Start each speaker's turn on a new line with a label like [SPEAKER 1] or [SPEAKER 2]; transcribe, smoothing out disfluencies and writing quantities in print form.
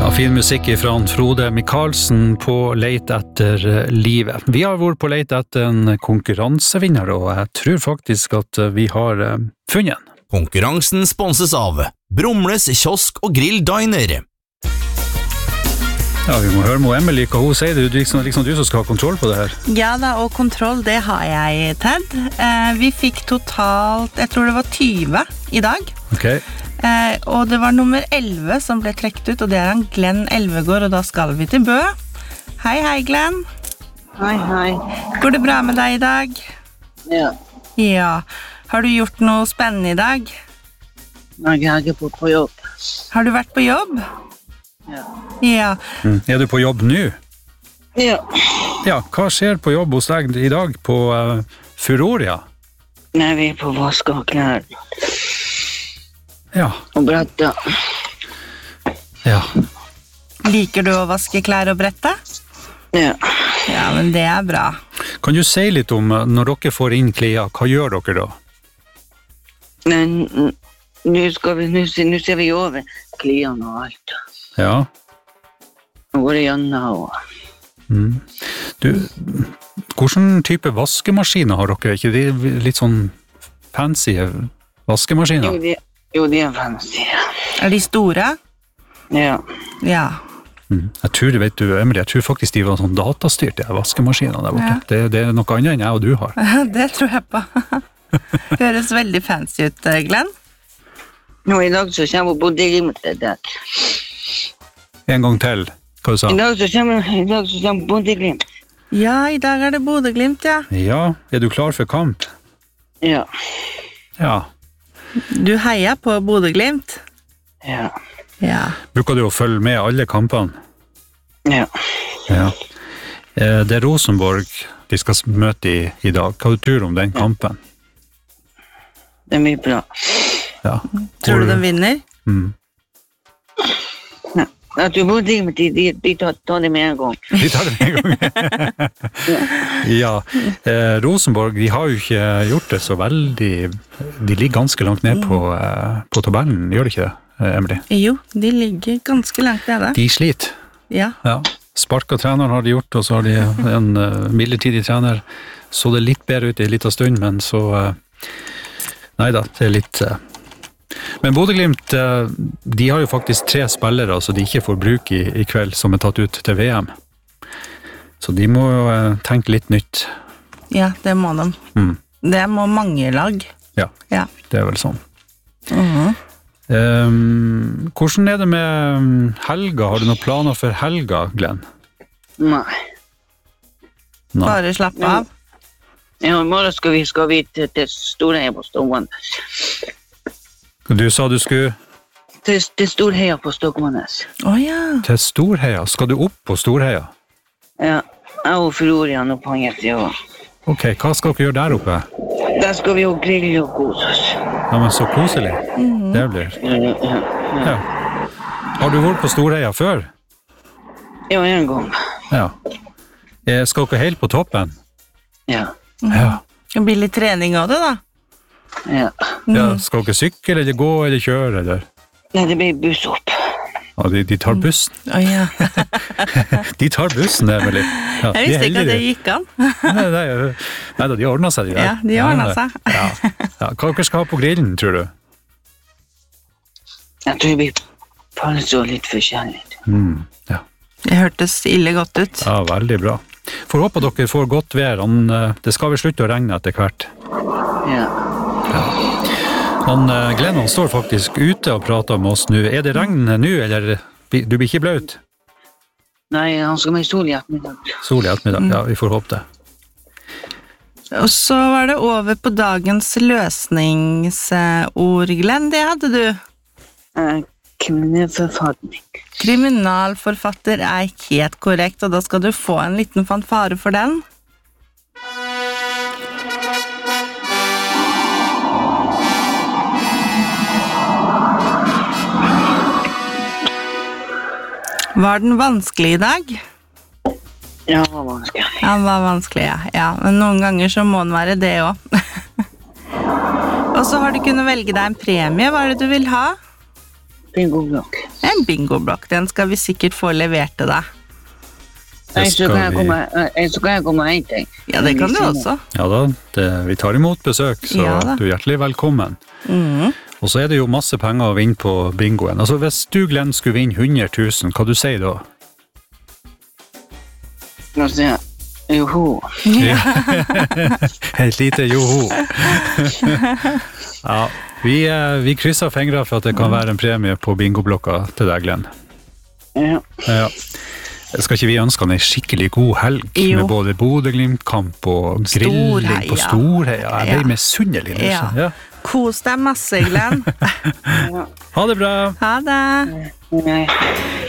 [SPEAKER 1] Fin musikk fra Frode Michaelsen på leit etter livet. Vi har vært på leit etter en konkurransevinner, og jeg tror faktisk at vi har funnet en.
[SPEAKER 2] Konkurransen sponses av Brumles kiosk og grill diner.
[SPEAKER 1] Ja, vi må høre med Emily hva hun sier. Det er liksom du som skal ha kontroll på det her.
[SPEAKER 3] Ja da, og kontroll, det har jeg, Ted. Vi fikk totalt, jeg tror det var 20 i dag.
[SPEAKER 1] Ok.
[SPEAKER 3] Og det var nummer 11 som ble trekt ut, og det han Glenn Elvegård, og da skal vi til Bø. Hei, hei, Glenn.
[SPEAKER 4] Hei, hei.
[SPEAKER 3] Går det bra med deg i dag?
[SPEAKER 4] Ja.
[SPEAKER 3] Ja. Har du gjort noe spennende i dag?
[SPEAKER 4] Nei, jeg har ikke fått på jobb.
[SPEAKER 3] Har du vært på jobb?
[SPEAKER 4] Ja.
[SPEAKER 3] Ja.
[SPEAKER 1] Er du på jobb nå?
[SPEAKER 4] Ja.
[SPEAKER 1] Ja, hva skjer på jobb hos deg i dag på Furoria?
[SPEAKER 4] Nei, vi er på vask og klær.
[SPEAKER 1] Ja.
[SPEAKER 4] Og brette.
[SPEAKER 1] Ja.
[SPEAKER 3] Liker du å vaske klær og brette?
[SPEAKER 4] Ja.
[SPEAKER 3] Ja, men det er bra.
[SPEAKER 1] Kan du si litt om når dere får inn klær, hva gjør dere da?
[SPEAKER 4] Men nå ser vi over klærne og alt.
[SPEAKER 1] Ja.
[SPEAKER 4] Nå går det gjennom og...
[SPEAKER 1] Du, hvordan type vaskemaskiner har dere? Ikke de litt sånn fancy vaskemaskiner?
[SPEAKER 4] Jo, de er fancy.
[SPEAKER 3] Er de store?
[SPEAKER 4] Ja.
[SPEAKER 3] Ja.
[SPEAKER 1] Jeg tror, vet du, Emily, jeg tror faktisk de var sånn datastyrt, de maskemaskinene der borte.
[SPEAKER 3] Ja.
[SPEAKER 1] Det er noe annet enn jeg og du har.
[SPEAKER 3] Det tror jeg på. Høres veldig fancy ut, Glenn.
[SPEAKER 4] Nå i dag så kommer Bodø-Glimt der.
[SPEAKER 1] En gang til, hva du sa?
[SPEAKER 4] I dag så kommer Bodø-Glimt.
[SPEAKER 3] Ja, i dag er det Bodø-Glimt, ja.
[SPEAKER 1] Ja, er du klar for kamp?
[SPEAKER 4] Ja.
[SPEAKER 1] Ja.
[SPEAKER 3] Du heier på Bodø-Glimt?
[SPEAKER 4] Ja.
[SPEAKER 3] Ja.
[SPEAKER 1] Bruker du å følge med alle kampene?
[SPEAKER 4] Ja.
[SPEAKER 1] Ja. Det er Rosenborg de skal møte i dag. Hva tror du om den kampen?
[SPEAKER 4] Det er mye bra.
[SPEAKER 1] Ja.
[SPEAKER 3] Tror du den vinner?
[SPEAKER 4] Ja. Jeg tror Bodø-Glimt, de tar det med en gang.
[SPEAKER 1] De tar det med en gang. Ja. Rosenborg, de har jo ikke gjort det så veldig... De ligger ganske langt ned på tabellen, gjør de ikke det, Emily?
[SPEAKER 3] Jo, de ligger ganske langt nede.
[SPEAKER 1] De sliter.
[SPEAKER 3] Ja.
[SPEAKER 1] Ja. Sparket treneren har de gjort, og så har de en midlertidig trener. Så det litt bedre ut i en liten stund, men så... Neida, det er litt... Men Bodø-Glimt, de har jo faktisk 3 spillere som de ikke får bruke i kveld, som er tatt ut til VM. Så de må jo tenke litt nytt.
[SPEAKER 3] Ja, det må de. Det må mange lag.
[SPEAKER 1] Ja,
[SPEAKER 3] Ja.
[SPEAKER 1] det er vel sånn. Hvordan er det med helga? Har du noen planer for helga, Glenn?
[SPEAKER 4] Nei.
[SPEAKER 1] Nei.
[SPEAKER 3] Bare slapp av.
[SPEAKER 4] Ja, i morgen skal vi til Storheia på Stokmarknes.
[SPEAKER 1] Du sa du skulle
[SPEAKER 4] Til Storheia på Stokmarknes.
[SPEAKER 3] Åja.
[SPEAKER 1] til Storheia. Skal du opp på Storheia?
[SPEAKER 4] Ja, jeg og Florian og Panget, ja.
[SPEAKER 1] Ok, hva skal dere gjøre der oppe?
[SPEAKER 4] Der skal vi jo grille og kose oss.
[SPEAKER 1] Ja, men så koselig. Det blir. Ja. Har du vært på Storheia før?
[SPEAKER 4] Ja, en gang.
[SPEAKER 1] Ja. Skal dere helt på toppen?
[SPEAKER 4] Ja.
[SPEAKER 1] Ja.
[SPEAKER 3] Det blir litt trening av det, da.
[SPEAKER 4] Ja.
[SPEAKER 1] Ja, skal dere sykle, eller gå, eller kjøre, eller?
[SPEAKER 4] Nei, det blir buss opp.
[SPEAKER 1] Ja, de tar bussen.
[SPEAKER 3] Åja.
[SPEAKER 1] De tar bussen, Emily. Ja,
[SPEAKER 3] Jeg visste ikke at det gikk an.
[SPEAKER 1] Neida, de ordner seg, de der.
[SPEAKER 3] Ja, de ordner seg.
[SPEAKER 1] Ja. Ja. Hva dere skal ha på grillen, tror du?
[SPEAKER 4] Jeg tror vi faller så litt forskjellig.
[SPEAKER 1] Ja.
[SPEAKER 3] Det hørtes ille godt ut.
[SPEAKER 1] Ja, veldig bra. Får håpe dere får godt vær. Det skal vel slutte å regne etter hvert.
[SPEAKER 4] Ja.
[SPEAKER 1] Glenn, han står faktisk ute og prater med oss nå. Er det regn nå, eller du blir ikke bløt?
[SPEAKER 4] Nei, han skal med sol i ettermiddag.
[SPEAKER 1] Sol i ettermiddag, ja, vi får håpe det.
[SPEAKER 3] Og så var det over på dagens løsningsord, Glenn. Det hadde du.
[SPEAKER 4] Kriminalforfatning.
[SPEAKER 3] Kriminalforfatter er helt korrekt, og da skal du få en liten fanfare for den. Var den vanskelig i dag?
[SPEAKER 4] Ja, det var vanskelig.
[SPEAKER 3] Ja, den var vanskelig, ja. Ja, men noen ganger så må den være det også. Og så har du kunnet velge deg en premie. Hva er det du vil ha?
[SPEAKER 4] Bingo-blokk.
[SPEAKER 3] En bingoblokk, den skal vi sikkert få levert til deg.
[SPEAKER 1] Det
[SPEAKER 4] Så
[SPEAKER 1] skal
[SPEAKER 4] kan
[SPEAKER 1] vi.
[SPEAKER 4] jeg komme og hente deg.
[SPEAKER 3] Ja, det kan du også.
[SPEAKER 1] Ja da, vi tar imot besøk, så
[SPEAKER 3] Ja da.
[SPEAKER 1] du er hjertelig velkommen. Og så er det jo masse penger å vinne på bingoen. Altså hvis du, Glenn, skulle vinne 100 000, hva du sier da?
[SPEAKER 4] Nå sier jeg, joho.
[SPEAKER 1] Et lite joho. Ja, vi krysser fingre for at det kan være en premie på bingoblokka til deg, Glenn.
[SPEAKER 4] Ja.
[SPEAKER 1] Ja. Skal ikke vi ønske han en skikkelig god helg
[SPEAKER 3] Jo.
[SPEAKER 1] med både Bodø-Glimt-kamp og grilling på
[SPEAKER 3] Storheia.
[SPEAKER 1] Storheia? Jeg ble
[SPEAKER 3] Ja.
[SPEAKER 1] misunnelig. nå,
[SPEAKER 3] Ja.
[SPEAKER 1] så, ja.
[SPEAKER 3] Kos deg masse, Glenn.
[SPEAKER 1] Ha det bra!
[SPEAKER 3] Ha det.
[SPEAKER 4] Nei.